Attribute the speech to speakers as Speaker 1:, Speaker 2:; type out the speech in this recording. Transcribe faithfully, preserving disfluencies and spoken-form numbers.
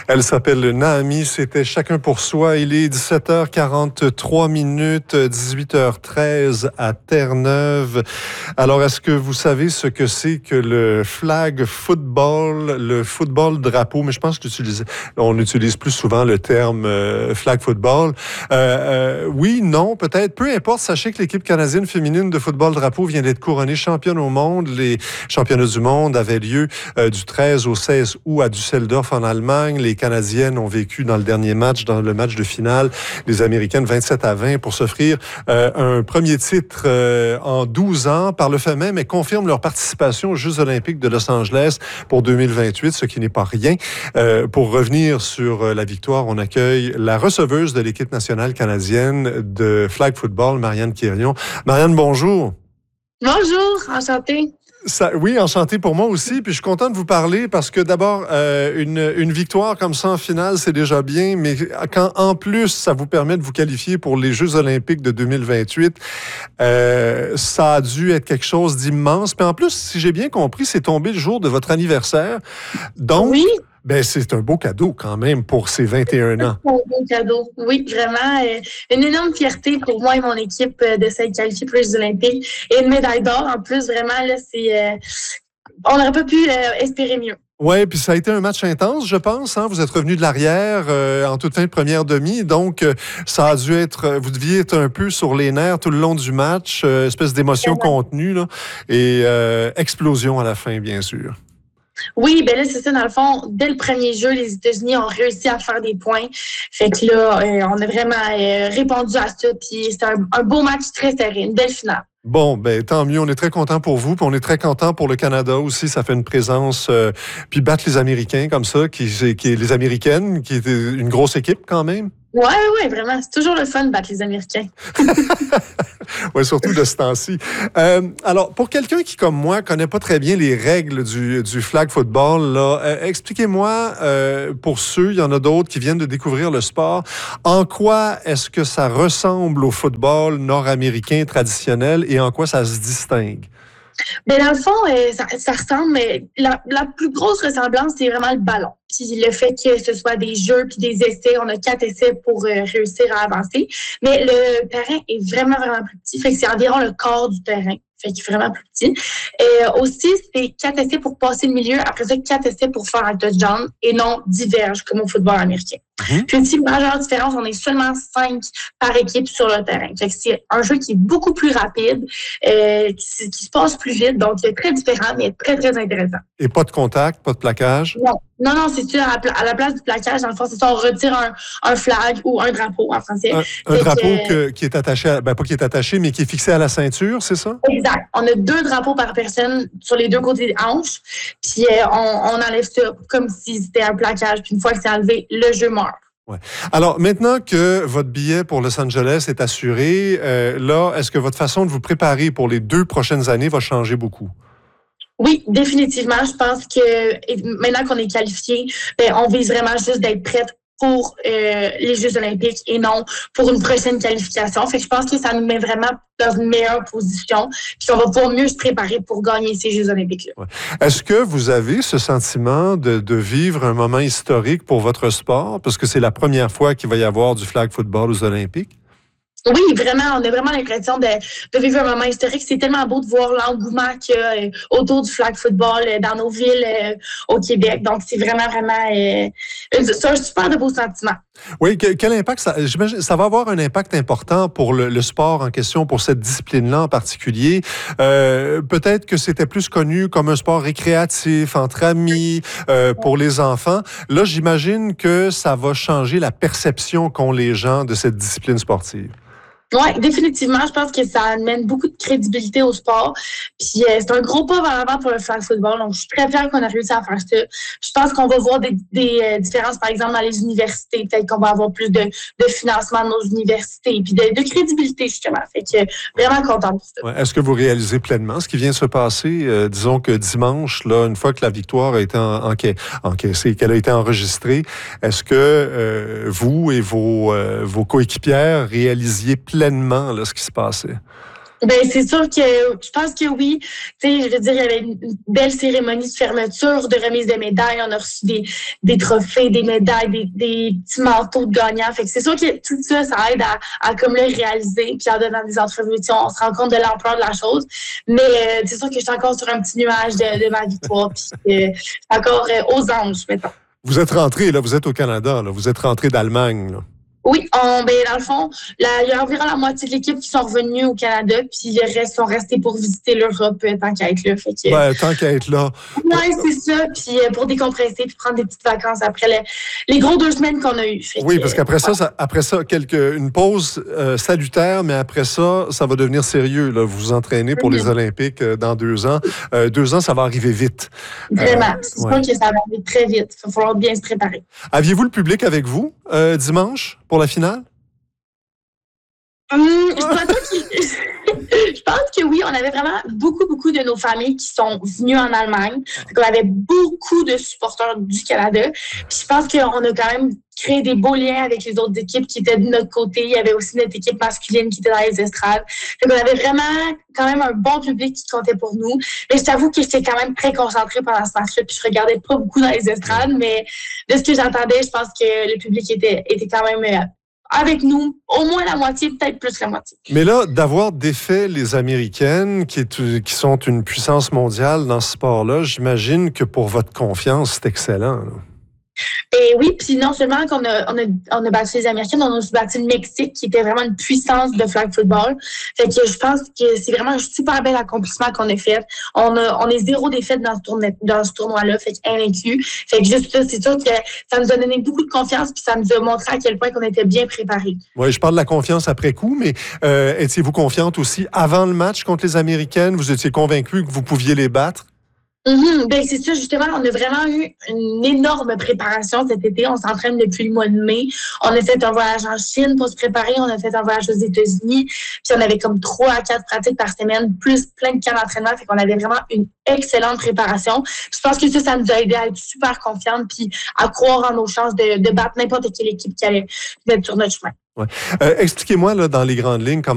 Speaker 1: Elle s'appelle Naomi, c'était Chacun pour soi. Il est dix-sept heures quarante-trois minutes, dix-huit heures treize à Terre-Neuve. Alors, est-ce que vous savez ce que c'est que le flag football, le football drapeau? Mais je pense que on utilise plus souvent le terme euh, flag football. Euh, euh, oui, non, peut-être. Peu importe, sachez que l'équipe canadienne féminine de football drapeau vient d'être couronnée championne au monde. Les championnats du monde avaient lieu euh, du treize au seize août à Düsseldorf en Allemagne. Les Canadiennes ont vécu dans le dernier match, dans le match de finale, les Américaines vingt-sept à vingt pour s'offrir euh, un premier titre euh, en douze ans. Par le fait même, elles confirment leur participation aux Jeux olympiques de Los Angeles pour deux mille vingt-huit, ce qui n'est pas rien. Euh, pour revenir sur la victoire, on accueille la receveuse de l'équipe nationale canadienne de flag football, Marianne Quirion. Marianne, bonjour.
Speaker 2: Bonjour, enchantée.
Speaker 1: Ça, oui, enchanté pour moi aussi. Puis je suis content de vous parler parce que d'abord, euh, une, une victoire comme ça en finale, c'est déjà bien. Mais quand en plus, ça vous permet de vous qualifier pour les Jeux olympiques de deux mille vingt-huit, euh, ça a dû être quelque chose d'immense. Puis en plus, si j'ai bien compris, c'est tombé le jour de votre anniversaire. Donc,
Speaker 2: oui.
Speaker 1: Ben, c'est un beau cadeau quand même pour ces vingt et un ans.
Speaker 2: C'est un beau cadeau. Oui, vraiment. Euh, une énorme fierté pour moi et mon équipe euh, de s'être qualifiés pour les Jeux olympiques. Et une médaille d'or, en plus, vraiment, là, c'est... Euh, on n'aurait pas pu euh, espérer mieux.
Speaker 1: Oui, puis ça a été un match intense, je pense. Hein? Vous êtes revenu de l'arrière euh, en toute fin de première demi. Donc, euh, ça a dû être... Vous deviez être un peu sur les nerfs tout le long du match. Euh, espèce d'émotion contenue, là. Et euh, explosion à la fin, bien sûr.
Speaker 2: Oui, ben là, c'est ça, dans le fond, dès le premier jeu, les États-Unis ont réussi à faire des points. Fait que là, euh, on a vraiment euh, répondu à ça, puis c'était un, un beau match très serré, une belle finale.
Speaker 1: Bon, ben tant mieux, on est très content pour vous, puis on est très content pour le Canada aussi, ça fait une présence, euh, puis battre les Américains comme ça, qui, qui les Américaines, qui est une grosse équipe quand même.
Speaker 2: Oui, oui, vraiment. C'est toujours le fun de battre les Américains.
Speaker 1: Oui, surtout de ce temps-ci. Euh, alors, pour quelqu'un qui, comme moi, connaît pas très bien les règles du, du flag football, là, euh, expliquez-moi, euh, pour ceux, il y en a d'autres qui viennent de découvrir le sport, en quoi est-ce que ça ressemble au football nord-américain traditionnel et en quoi ça se distingue?
Speaker 2: Mais dans le fond, euh, ça, ça ressemble, mais la, la plus grosse ressemblance, c'est vraiment le ballon. Puis le fait que ce soit des jeux puis des essais, on a quatre essais pour euh, réussir à avancer. Mais le terrain est vraiment, vraiment plus petit. Fait que c'est environ le quart du terrain. Fait qu'il est vraiment plus petit. Et aussi, c'est quatre essais pour passer le milieu. Après ça, quatre essais pour faire un touchdown et non diverge comme au football américain. Mmh. Puis aussi, majeure différence, on est seulement cinq par équipe sur le terrain. Fait que c'est un jeu qui est beaucoup plus rapide, euh, qui, qui se passe plus vite. Donc, c'est très différent, mais très, très intéressant.
Speaker 1: Et pas de contact, pas de plaquage?
Speaker 2: Non. Non, non, c'est sûr. À la place du plaquage, dans le fond, c'est ça, on retire un, un flag ou un drapeau en français.
Speaker 1: Un, un drapeau que, qui est attaché, à, ben pas qui est attaché, mais qui est fixé à la ceinture, c'est ça?
Speaker 2: Exact. On a deux drapeaux par personne sur les deux côtés des hanches, puis euh, on, on enlève ça comme si c'était un plaquage, puis une fois que c'est enlevé, le jeu meurt.
Speaker 1: Ouais. Alors, maintenant que votre billet pour Los Angeles est assuré, euh, là, est-ce que votre façon de vous préparer pour les deux prochaines années va changer beaucoup?
Speaker 2: Oui, définitivement. Je pense que maintenant qu'on est qualifié, ben, on vise vraiment juste d'être prête pour euh, les Jeux olympiques et non pour une prochaine qualification. Fait que je pense que ça nous met vraiment dans une meilleure position puis qu'on va pouvoir mieux se préparer pour gagner ces Jeux olympiques-là.
Speaker 1: Ouais. Est-ce que vous avez ce sentiment de, de vivre un moment historique pour votre sport? Parce que c'est la première fois qu'il va y avoir du flag football aux Olympiques.
Speaker 2: Oui, vraiment, on a vraiment l'impression de, de vivre un moment historique. C'est tellement beau de voir l'engouement qu'il y a euh, autour du flag football euh, dans nos villes euh, au Québec. Donc, c'est vraiment, vraiment... Euh, c'est un super de beau sentiment.
Speaker 1: Oui, que, quel impact ça... J'imagine, ça va avoir un impact important pour le, le sport en question, pour cette discipline-là en particulier. Euh, peut-être que c'était plus connu comme un sport récréatif, entre amis, euh, pour les enfants. Là, j'imagine que ça va changer la perception qu'ont les gens de cette discipline sportive.
Speaker 2: Oui, définitivement. Je pense que ça amène beaucoup de crédibilité au sport. Puis euh, c'est un gros pas vers l'avant pour le flag football. Donc, je suis très fière qu'on a réussi à faire ça. Je pense qu'on va voir des, des euh, différences, par exemple, dans les universités. Peut-être qu'on va avoir plus de, de financement de nos universités. Puis de, de crédibilité, justement. Fait que vraiment contente pour ça.
Speaker 1: Ouais. Est-ce que vous réalisez pleinement ce qui vient de se passer? Euh, disons que dimanche, là, une fois que la victoire a été en, enca- encaissée, qu'elle a été enregistrée, est-ce que euh, vous et vos, euh, vos coéquipières réalisiez pleinement là, ce qui se passait?
Speaker 2: Ben c'est sûr que je pense que oui. Tu sais, je veux dire, il y avait une belle cérémonie de fermeture, de remise de médailles. On a reçu des, des trophées, des médailles, des, des petits manteaux de gagnants. Fait que c'est sûr que tout ça, ça aide à, à comme le réaliser. Puis en donnant des entrevues, on se rend compte de l'ampleur de la chose. Mais euh, c'est sûr que je suis encore sur un petit nuage de, de ma victoire. Puis euh, je suis encore euh, aux anges, mettons.
Speaker 1: Vous êtes rentré, là, vous êtes au Canada, là, vous êtes rentré d'Allemagne, là.
Speaker 2: Oui, on, ben, dans le fond, là, il y a environ la moitié de l'équipe qui sont revenus au Canada, puis le reste sont restés pour visiter l'Europe euh, tant qu'à être là. Fait que,
Speaker 1: ben, tant qu'à être là.
Speaker 2: Oui, c'est ça. Puis euh, pour décompresser, puis prendre des petites vacances après le, les gros deux semaines qu'on a eues.
Speaker 1: Oui, parce qu'après ça, ça, après ça, quelques, une pause euh, salutaire, mais après ça, ça va devenir sérieux. Là. Vous vous entraînez pour les Olympiques euh, dans deux ans. Euh, deux ans, ça va arriver vite.
Speaker 2: Vraiment. Euh, c'est ouais. sûr que ça va arriver très vite. Il va falloir bien se préparer.
Speaker 1: Aviez-vous le public avec vous euh, dimanche pour la finale?
Speaker 2: Hum, je pense que... Je pense que oui, on avait vraiment beaucoup, beaucoup de nos familles qui sont venues en Allemagne. Donc, on avait beaucoup de supporters du Canada. Puis je pense qu'on a quand même créé des beaux liens avec les autres équipes qui étaient de notre côté. Il y avait aussi notre équipe masculine qui était dans les estrades. Donc, on avait vraiment quand même un bon public qui comptait pour nous. Mais je t'avoue que j'étais quand même très concentrée pendant ce match-là. Puis je regardais pas beaucoup dans les estrades. Mais de ce que j'entendais, je pense que le public était, était quand même... avec nous, au moins la moitié, peut-être plus la moitié.
Speaker 1: Mais là, d'avoir défait les Américaines, qui, est, qui sont une puissance mondiale dans ce sport-là, j'imagine que pour votre confiance, c'est excellent. Là.
Speaker 2: Et oui, puis non seulement qu'on a, on a, on a battu les Américaines, on a aussi battu le Mexique, qui était vraiment une puissance de flag football. Fait que je pense que c'est vraiment un super bel accomplissement qu'on a fait. On a, on est zéro défaite dans ce tournoi, dans ce tournoi-là, fait qu'invaincu. Fait que juste ça, c'est sûr que ça nous a donné beaucoup de confiance, puis ça nous a montré à quel point qu'on était bien préparés.
Speaker 1: Oui, je parle de la confiance après coup, mais euh, étiez-vous confiante aussi avant le match contre les Américaines? Vous étiez convaincue que vous pouviez les battre?
Speaker 2: Mm-hmm. Ben c'est ça, justement, on a vraiment eu une énorme préparation cet été. On s'entraîne depuis le mois de mai. On a fait un voyage en Chine pour se préparer. On a fait un voyage aux États-Unis. Puis on avait comme trois à quatre pratiques par semaine, plus plein de camps d'entraînement. Fait qu'on avait vraiment une excellente préparation. Puis je pense que ça, ça nous a aidé à être super confiante puis à croire en nos chances de, de battre n'importe quelle équipe qui allait mettre sur notre chemin.
Speaker 1: Ouais. Euh, expliquez-moi, là, dans les grandes lignes, comment